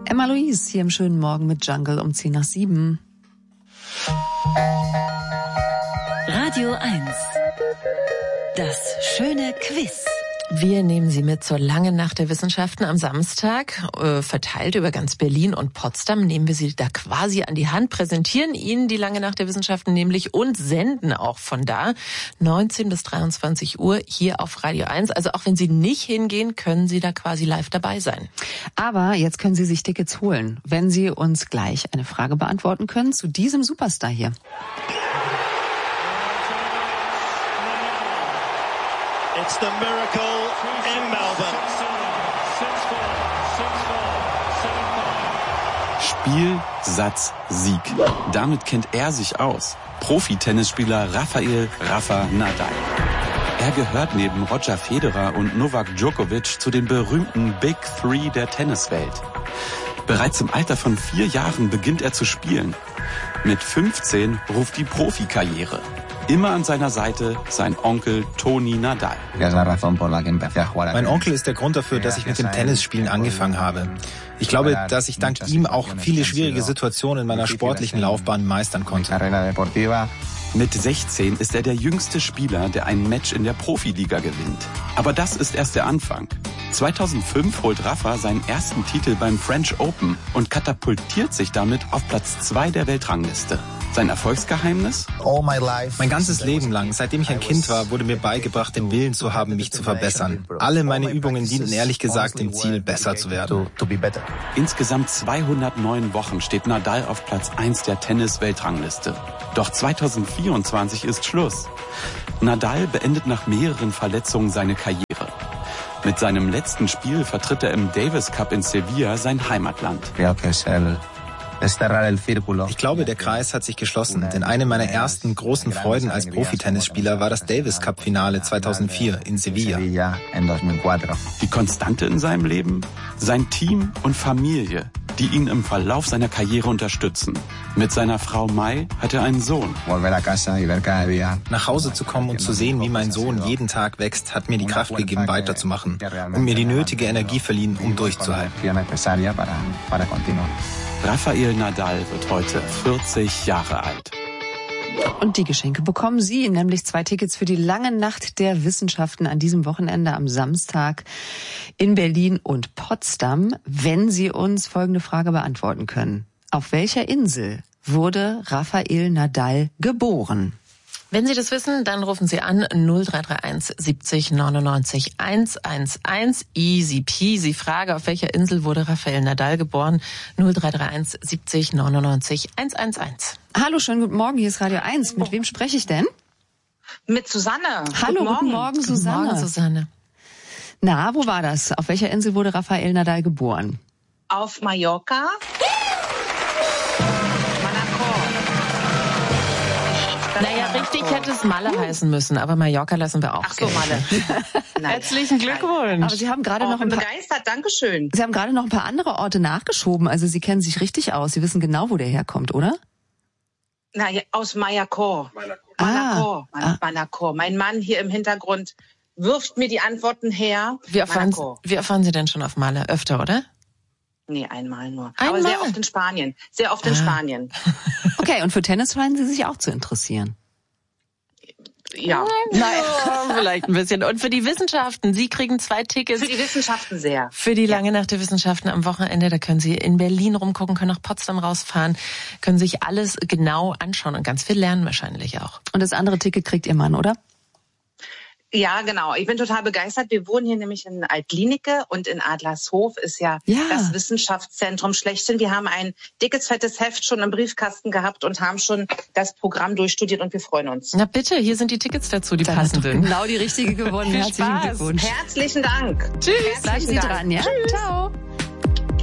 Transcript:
Emma Louise hier im schönen Morgen mit Jungle um 6:10. Radio 1. Das schöne Quiz. Wir nehmen Sie mit zur langen Nacht der Wissenschaften am Samstag. Verteilt über ganz Berlin und Potsdam nehmen wir Sie da quasi an die Hand, präsentieren Ihnen die lange Nacht der Wissenschaften nämlich und senden auch von da 19 bis 23 Uhr hier auf Radio 1. Also auch wenn Sie nicht hingehen, können Sie da quasi live dabei sein. Aber jetzt können Sie sich Tickets holen, wenn Sie uns gleich eine Frage beantworten können zu diesem Superstar hier. It's the miracle in Melbourne. Spiel, Satz, Sieg. Damit kennt er sich aus. Profi-Tennisspieler Rafael Rafa Nadal. Er gehört neben Roger Federer und Novak Djokovic zu den berühmten Big Three der Tenniswelt. Bereits im Alter von 4 Jahren beginnt er zu spielen. Mit 15 ruft die Profikarriere. Immer an seiner Seite sein Onkel Toni Nadal. Mein Onkel ist der Grund dafür, dass ich mit dem Tennisspielen angefangen habe. Ich glaube, dass ich dank ihm auch viele schwierige Situationen in meiner sportlichen Laufbahn meistern konnte. Mit 16 ist er der jüngste Spieler, der ein Match in der Profiliga gewinnt. Aber das ist erst der Anfang. 2005 holt Rafa seinen ersten Titel beim French Open und katapultiert sich damit auf Platz 2 der Weltrangliste. Sein Erfolgsgeheimnis? Mein ganzes Leben lang, seitdem ich ein Kind war, wurde mir beigebracht, den Willen zu haben, mich zu verbessern. Alle meine Übungen dienten ehrlich gesagt dem Ziel, besser zu werden. Insgesamt 209 Wochen steht Nadal auf Platz 1 der Tennis-Weltrangliste. Doch 2024 ist Schluss. Nadal beendet nach mehreren Verletzungen seine Karriere. Mit seinem letzten Spiel vertritt er im Davis Cup in Sevilla sein Heimatland. Ich glaube, der Kreis hat sich geschlossen, denn eine meiner ersten großen Freuden als Profitennisspieler war das Davis Cup Finale 2004 in Sevilla. Die Konstante in seinem Leben? Sein Team und Familie, die ihn im Verlauf seiner Karriere unterstützen. Mit seiner Frau Mai hat er einen Sohn. Nach Hause zu kommen und zu sehen, wie mein Sohn jeden Tag wächst, hat mir die Kraft gegeben, weiterzumachen und mir die nötige Energie verliehen, um durchzuhalten. Rafael Nadal wird heute 40 Jahre alt. Und die Geschenke bekommen Sie, nämlich 2 Tickets für die lange Nacht der Wissenschaften an diesem Wochenende am Samstag in Berlin und Potsdam, wenn Sie uns folgende Frage beantworten können. Auf welcher Insel wurde Rafael Nadal geboren? Wenn Sie das wissen, dann rufen Sie an 0331 70 99 111. Easy peasy. Frage, auf welcher Insel wurde Rafael Nadal geboren? 0331 70 99 111. Hallo, schönen guten Morgen, hier ist Radio 1. Mit wem spreche ich denn? Mit Susanne. Hallo, guten Morgen, Susanne. Guten Morgen, Susanne. Na, wo war das? Auf welcher Insel wurde Rafael Nadal geboren? Auf Mallorca. Naja, richtig hätte es Malle heißen müssen, aber Mallorca lassen wir auch. Ach so, Malle. Herzlichen Glückwunsch. Aber Sie haben gerade noch ein paar, begeistert, Dankeschön. Sie haben gerade noch ein paar andere Orte nachgeschoben. Also Sie kennen sich richtig aus. Sie wissen genau, wo der herkommt, oder? Na, ja, aus Manacor. Manacor. Mein Mann hier im Hintergrund wirft mir die Antworten her. Wie erfahren Sie denn schon auf Malle? Öfter, oder? Nee, einmal nur. Aber sehr oft in Spanien. Sehr oft in Spanien. Okay, und für Tennis scheinen Sie sich auch zu interessieren. Ja. Nein, vielleicht ein bisschen. Und für die Wissenschaften, Sie kriegen 2 Tickets. Für die Wissenschaften sehr. Für die lange Nacht der Wissenschaften am Wochenende. Da können Sie in Berlin rumgucken, können nach Potsdam rausfahren, können sich alles genau anschauen und ganz viel lernen wahrscheinlich auch. Und das andere Ticket kriegt Ihr Mann, oder? Ja, genau. Ich bin total begeistert. Wir wohnen hier nämlich in Altlinike und in Adlershof ist ja das Wissenschaftszentrum schlechthin. Wir haben ein dickes, fettes Heft schon im Briefkasten gehabt und haben schon das Programm durchstudiert und wir freuen uns. Na bitte, hier sind die Tickets dazu, die passenden. Genau die richtige gewonnen. Viel Herzlichen Spaß. Glückwunsch. Herzlichen Dank. Tschüss. Bleiben Sie dran, ja? Tschüss. Ciao.